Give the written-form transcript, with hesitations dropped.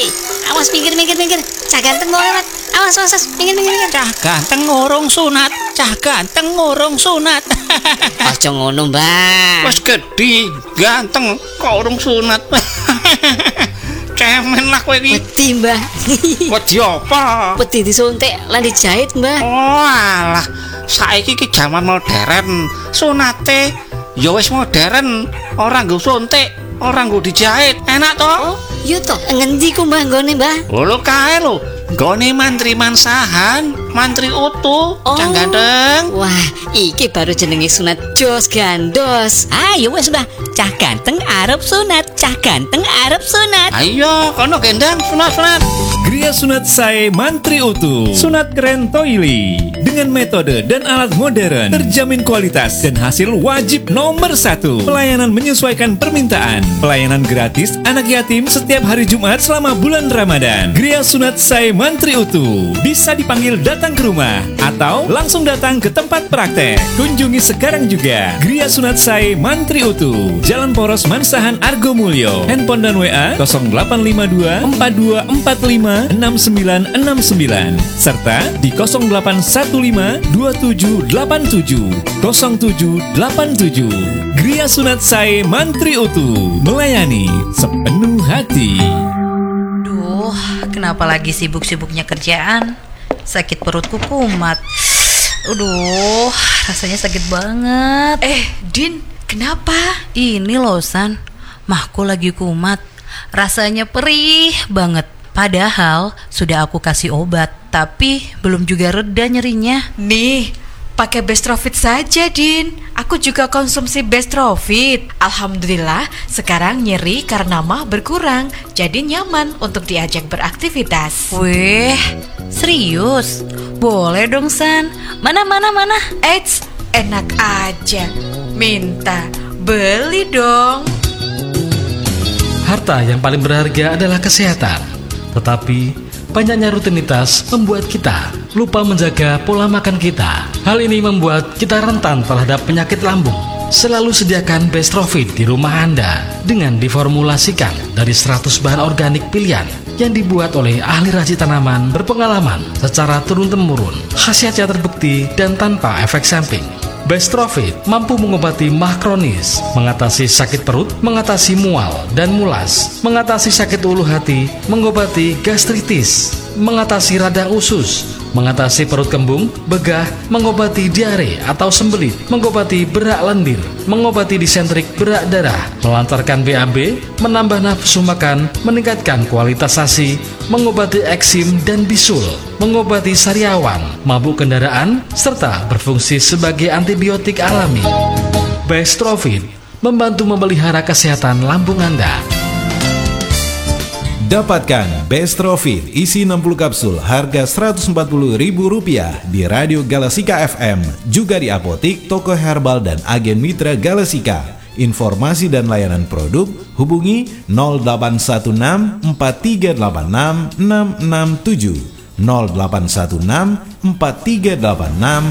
Awas minggir. Cah ganteng mau lewat. Awas. Minggir. Cah ganteng ngurung sunat. Aja ngono, Mbah. Wes gedhi, ganteng kok urung sunat. Cemen lah kowe iki. Wedi, Mbah. Wedi apa? Wedi disuntik lan dijahit, Mbah. Oh alah, saiki ki jaman modern. Sunate ya wis modern, ora nggo suntik, ora nggo dijahit. Enak to? Oh, yo to. Ngendi ku, Mbah, nggone, Mbah? Lho kae lho. Nggone mantri mansahan, mantri utuh, Cah ganteng. Wah, iki baru jenenge sunat jos gandos. Ayo wes Mbah, cah ganteng arep sunat. Ayo, kono gendang sunat. Gria Sunat Sae Mantri Utuh, sunat keren toili dengan metode dan alat modern, terjamin kualitas dan hasil wajib nomor 1. Pelayanan menyesuaikan permintaan, pelayanan gratis anak yatim setiap hari Jumat selama bulan Ramadan. Gria Sunat Sae Mantri Utuh bisa dipanggil datang ke rumah atau langsung datang ke tempat praktek. Kunjungi sekarang juga Gria Sunat Sae Mantri Utuh, Jalan Poros Mansahan Argomulyo. Handphone dan WA 0852 4245 6969 serta di 0815 2787 0787. Gria Sunat Sae Mantri Utuh, melayani sepenuh hati. Duh, kenapa lagi sibuk-sibuknya kerjaan? Sakit perutku kumat. Aduh, rasanya sakit banget. Din, kenapa? Ini loh San, mahku lagi kumat. Rasanya perih banget. Padahal sudah aku kasih obat, tapi belum juga reda nyerinya. Nih, pakai Bestrofit saja, Din. Aku juga konsumsi Bestrofit. Alhamdulillah, sekarang nyeri karena mah berkurang. Jadi nyaman untuk diajak beraktivitas. Weh, serius? Boleh dong, San. Mana? Eits, enak aja. Minta, beli dong. Harta yang paling berharga adalah kesehatan. Tetapi banyaknya rutinitas membuat kita lupa menjaga pola makan kita. Hal ini membuat kita rentan terhadap penyakit lambung. Selalu sediakan Bestrofit di rumah Anda dengan diformulasikan dari 100 bahan organik pilihan yang dibuat oleh ahli raji tanaman berpengalaman secara turun-temurun. Khasiatnya terbukti dan tanpa efek samping. Bestrofit mampu mengobati mah kronis, mengatasi sakit perut, mengatasi mual dan mulas, mengatasi sakit ulu hati, mengobati gastritis, mengatasi radang usus, mengatasi perut kembung, begah, mengobati diare atau sembelit, mengobati berak lendir, mengobati disentrik berak darah, melancarkan BAB, menambah nafsu makan, meningkatkan kualitas ASI, mengobati eksim dan bisul, mengobati sariawan, mabuk kendaraan, serta berfungsi sebagai antibiotik alami. Bestrofit membantu memelihara kesehatan lambung Anda. Dapatkan Bestrofit isi 60 kapsul harga Rp140.000 di Radio Galasika FM, juga di apotik, toko herbal dan agen mitra Galasika. Informasi dan layanan produk hubungi 0816 4386 667 0816 4386